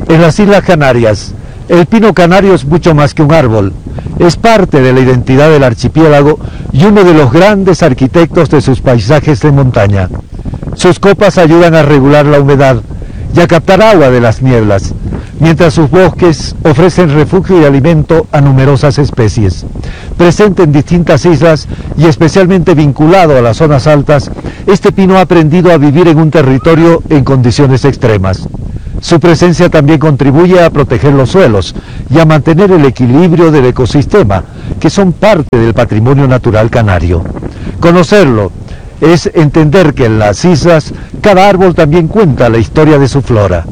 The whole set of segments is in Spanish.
En las Islas Canarias, el pino canario es mucho más que un árbol. Es parte de la identidad del archipiélago y uno de los grandes arquitectos de sus paisajes de montaña. Sus copas ayudan a regular la humedad y a captar agua de las nieblas, mientras sus bosques ofrecen refugio y alimento a numerosas especies. Presente en distintas islas y especialmente vinculado a las zonas altas, este pino ha aprendido a vivir en un territorio en condiciones extremas. Su presencia también contribuye a proteger los suelos y a mantener el equilibrio del ecosistema, que son parte del patrimonio natural canario. Conocerlo es entender que en las islas cada árbol también cuenta la historia de su flora.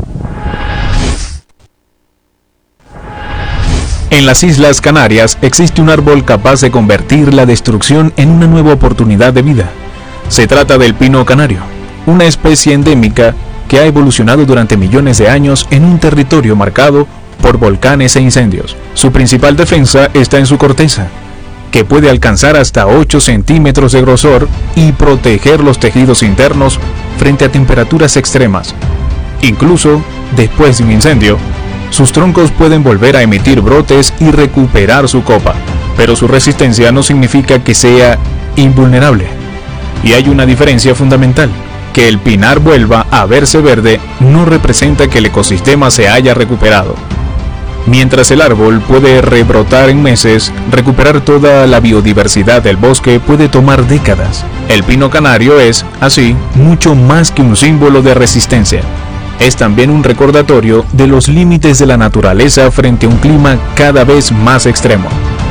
En las Islas Canarias existe un árbol capaz de convertir la destrucción en una nueva oportunidad de vida. Se trata del pino canario, una especie endémica que ha evolucionado durante millones de años en un territorio marcado por volcanes e incendios. Su principal defensa está en su corteza, que puede alcanzar hasta 8 centímetros de grosor y proteger los tejidos internos frente a temperaturas extremas. Incluso después de un incendio, sus troncos pueden volver a emitir brotes y recuperar su copa, pero su resistencia no significa que sea invulnerable. Y hay una diferencia fundamental: que el pinar vuelva a verse verde no representa que el ecosistema se haya recuperado. Mientras el árbol puede rebrotar en meses, recuperar toda la biodiversidad del bosque puede tomar décadas. El pino canario es, así, mucho más que un símbolo de resistencia. Es también un recordatorio de los límites de la naturaleza frente a un clima cada vez más extremo.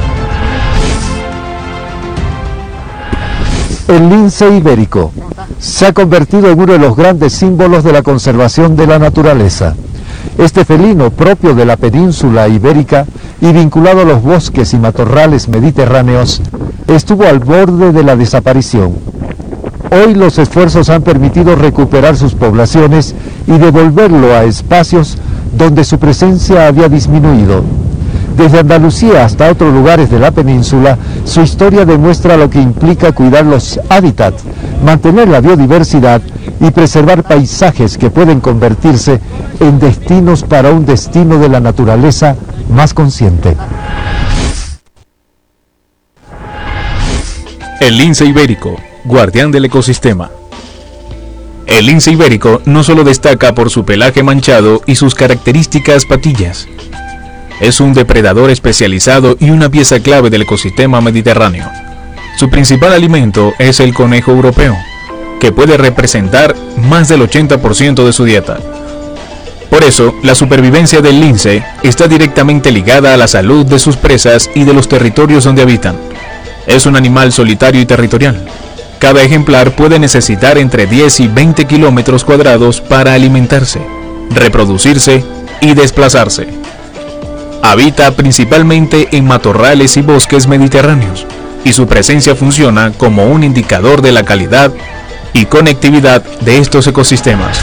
El lince ibérico se ha convertido en uno de los grandes símbolos de la conservación de la naturaleza. Este felino, propio de la península ibérica y vinculado a los bosques y matorrales mediterráneos, estuvo al borde de la desaparición. Hoy los esfuerzos han permitido recuperar sus poblaciones y devolverlo a espacios donde su presencia había disminuido. Desde Andalucía hasta otros lugares de la península, su historia demuestra lo que implica cuidar los hábitats, mantener la biodiversidad y preservar paisajes que pueden convertirse en destinos para un destino de la naturaleza más consciente. El lince ibérico, guardián del ecosistema. El lince ibérico no solo destaca por su pelaje manchado y sus características patillas. Es un depredador especializado y una pieza clave del ecosistema mediterráneo. Su principal alimento es el conejo europeo, que puede representar más del 80% de su dieta. Por eso, la supervivencia del lince está directamente ligada a la salud de sus presas y de los territorios donde habitan. Es un animal solitario y territorial. Cada ejemplar puede necesitar entre 10 y 20 kilómetros cuadrados para alimentarse, reproducirse y desplazarse. Habita principalmente en matorrales y bosques mediterráneos, y su presencia funciona como un indicador de la calidad y conectividad de estos ecosistemas.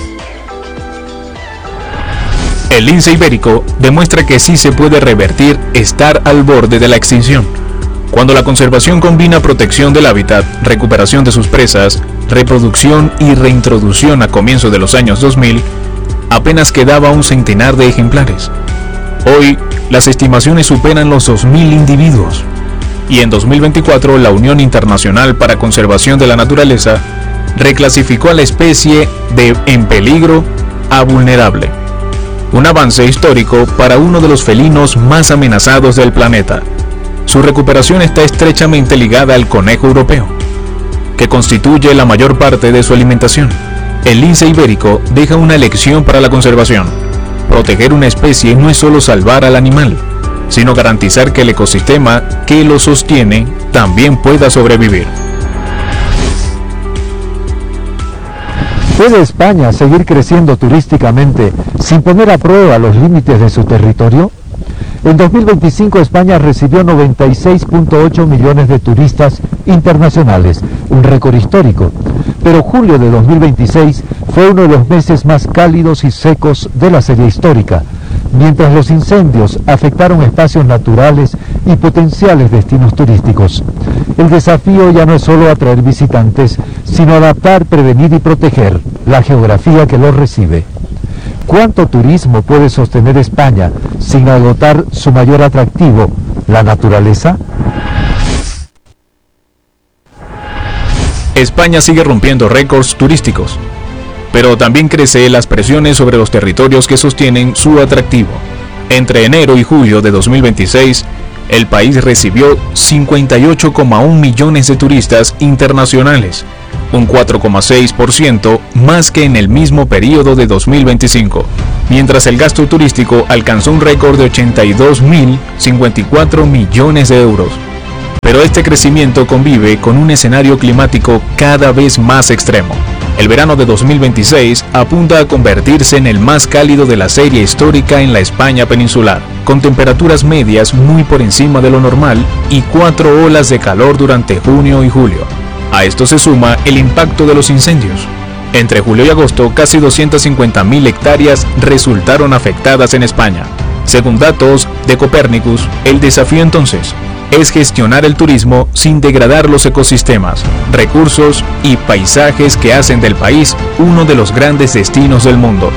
El lince ibérico demuestra que sí se puede revertir estar al borde de la extinción, cuando la conservación combina protección del hábitat, recuperación de sus presas, reproducción y reintroducción a comienzos de los años 2000, apenas quedaba un centenar de ejemplares. Hoy, las estimaciones superan los 2.000 individuos, y en 2024 la Unión Internacional para Conservación de la Naturaleza reclasificó a la especie de en peligro a vulnerable. Un avance histórico para uno de los felinos más amenazados del planeta. Su recuperación está estrechamente ligada al conejo europeo, que constituye la mayor parte de su alimentación. El lince ibérico deja una lección para la conservación. Proteger una especie no es solo salvar al animal, sino garantizar que el ecosistema que lo sostiene también pueda sobrevivir. ¿Puede España seguir creciendo turísticamente sin poner a prueba los límites de su territorio? En 2025 España recibió 96.8 millones de turistas internacionales, un récord histórico. Pero julio de 2026 fue uno de los meses más cálidos y secos de la serie histórica, mientras los incendios afectaron espacios naturales y potenciales destinos turísticos. El desafío ya no es solo atraer visitantes, sino adaptar, prevenir y proteger la geografía que los recibe. ¿Cuánto turismo puede sostener España sin agotar su mayor atractivo, la naturaleza? España sigue rompiendo récords turísticos, pero también crecen las presiones sobre los territorios que sostienen su atractivo. Entre enero y julio de 2026, el país recibió 58,1 millones de turistas internacionales, un 4,6% más que en el mismo periodo de 2025, mientras el gasto turístico alcanzó un récord de 82.054 millones de euros. Pero este crecimiento convive con un escenario climático cada vez más extremo. El verano de 2026 apunta a convertirse en el más cálido de la serie histórica en la España peninsular, con temperaturas medias muy por encima de lo normal y 4 olas de calor durante junio y julio. A esto se suma el impacto de los incendios. Entre julio y agosto, casi 250.000 hectáreas resultaron afectadas en España. Según datos de Copernicus, el desafío entonces es gestionar el turismo sin degradar los ecosistemas, recursos y paisajes que hacen del país uno de los grandes destinos del mundo.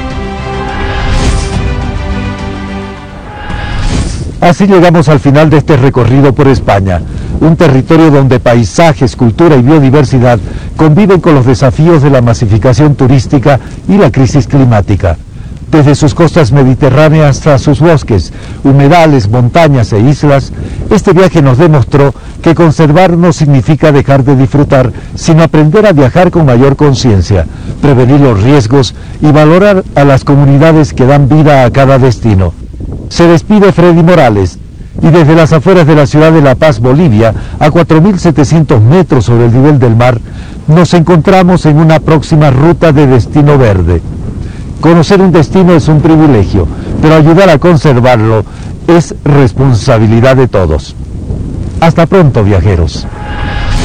Así llegamos al final de este recorrido por España, un territorio donde paisajes, cultura y biodiversidad conviven con los desafíos de la masificación turística y la crisis climática. Desde sus costas mediterráneas hasta sus bosques, humedales, montañas e islas, este viaje nos demostró que conservar no significa dejar de disfrutar, sino aprender a viajar con mayor conciencia, prevenir los riesgos y valorar a las comunidades que dan vida a cada destino. Se despide Freddy Morales, y desde las afueras de la ciudad de La Paz, Bolivia, a 4.700 metros sobre el nivel del mar, nos encontramos en una próxima ruta de destino verde. Conocer un destino es un privilegio, pero ayudar a conservarlo es responsabilidad de todos. Hasta pronto, viajeros.